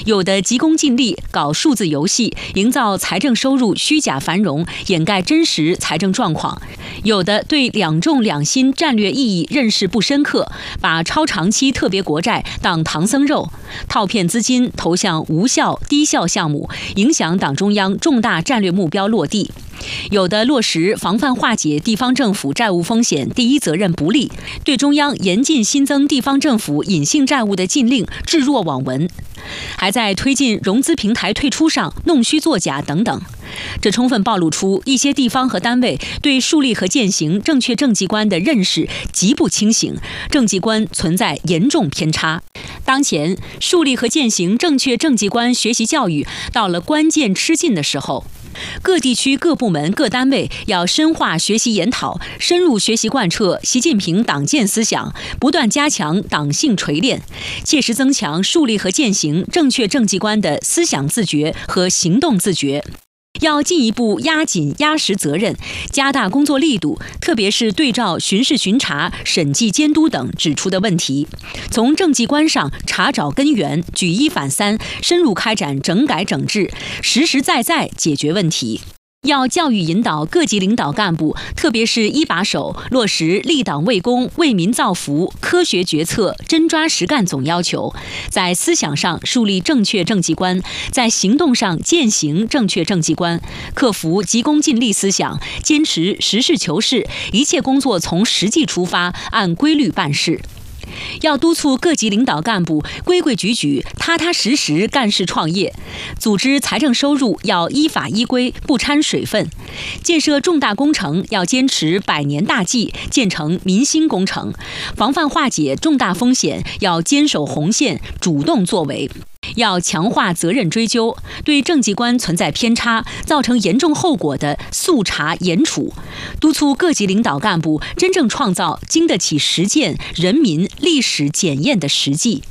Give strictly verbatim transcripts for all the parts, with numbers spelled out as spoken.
有的急功近利，搞数字游戏，营造财政收入虚假繁荣，掩盖真实财政状况；有的对两重两新战略意义认识不深刻，把超长期特别国债当唐僧肉，套骗资金投向无效低效项目，影响党中央重大战略目标落地。有的落实防范化解地方政府债务风险第一责任不力，对中央严禁新增地方政府隐性债务的禁令置若罔闻，还在推进融资平台退出上弄虚作假等等。这充分暴露出一些地方和单位对树立和践行正确政绩观的认识极不清醒，政绩观存在严重偏差。当前树立和践行正确政绩观学习教育到了关键吃劲的时候，各地区各部门各单位要深化学习研讨，深入学习贯彻习近平党建思想，不断加强党性锤炼，切实增强树立和践行正确政绩观的思想自觉和行动自觉。要进一步压紧压实责任，加大工作力度，特别是对照巡视巡查、审计监督等指出的问题，从政绩观上查找根源，举一反三，深入开展整改整治，实实在在解决问题。要教育引导各级领导干部，特别是一把手，落实立党为公、为民造福、科学决策、真抓实干总要求，在思想上树立正确政绩观，在行动上践行正确政绩观，克服急功近利思想，坚持实事求是，一切工作从实际出发，按规律办事。要督促各级领导干部规规矩矩、踏踏实实干事创业，组织财政收入要依法依规，不掺水分；建设重大工程要坚持百年大计，建成民心工程；防范化解重大风险要坚守红线，主动作为。要强化责任追究，对政绩观存在偏差、造成严重后果的速查严处，督促各级领导干部真正创造经得起实践、人民、历史检验的实际。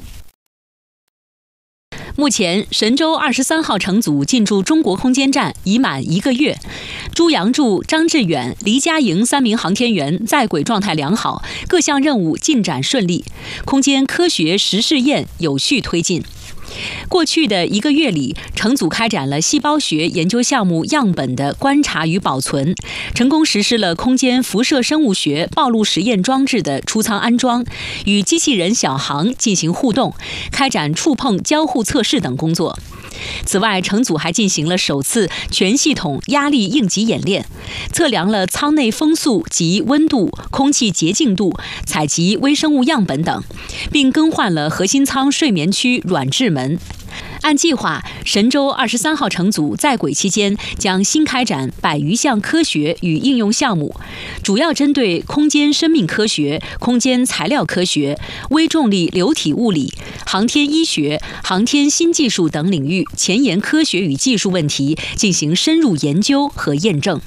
目前，神舟二十三号乘组进驻中国空间站已满一个月，朱杨柱、张志远、黎佳莹三名航天员在轨状态良好，各项任务进展顺利，空间科学实试验有序推进。过去的一个月里，乘组开展了细胞学研究项目样本的观察与保存，成功实施了空间辐射生物学暴露实验装置的出舱安装，与机器人小航进行互动，开展触碰交互测试等工作。此外，乘组还进行了首次全系统压力应急演练，测量了舱内风速及温度、空气洁净度，采集微生物样本等，并更换了核心舱睡眠区软质门。按计划，神舟二十三号乘组在轨期间将新开展百余项科学与应用项目，主要针对空间生命科学、空间材料科学、微重力流体物理、航天医学、航天新技术等领域前沿科学与技术问题进行深入研究和验证。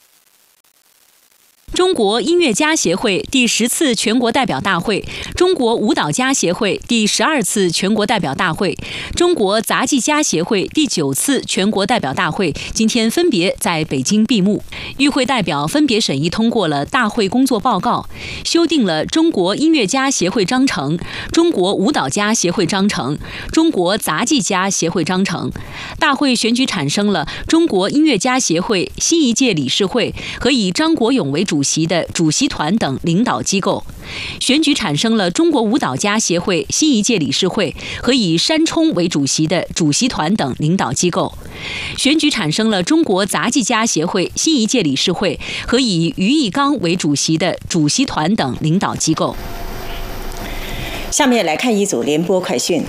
中国音乐家协会第十次全国代表大会、中国舞蹈家协会第十二次全国代表大会、中国杂技家协会第九次全国代表大会今天分别在北京闭幕。与会代表分别审议通过了大会工作报告，修订了中国音乐家协会章程、中国舞蹈家协会章程、中国杂技家协会章程。大会选举产生了中国音乐家协会新一届理事会和以张国勇为主席的主席团等领导机构，选举产生了中国舞蹈家协会新一届理事会和以山冲为主席的主席团等领导机构，选举产生了中国杂技家协会新一届理事会和以于义刚为主席的主席团等领导机构。 下面来看一组联播快讯。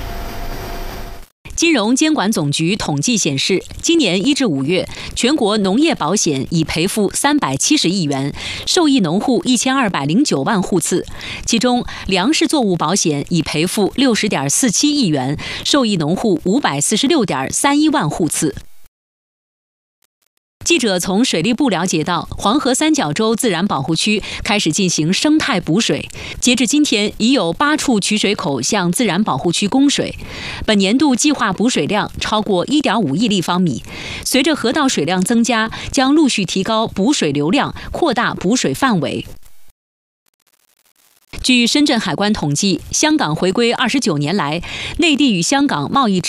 金融监管总局统计显示，今年一至五月，全国农业保险已赔付三百七十亿元，受益农户一千二百零九万户次，其中粮食作物保险已赔付六十点四七亿元，受益农户五百四十六点三一万户次。记者从水利部了解到，黄河三角洲自然保护区开始进行生态补水，截至今天，已有八处取水口向自然保护区供水。本年度计划补水量超过 一点五亿立方米。随着河道水量增加，将陆续提高补水流量，扩大补水范围。据深圳海关统计，香港回归二十九年来，内地与香港贸易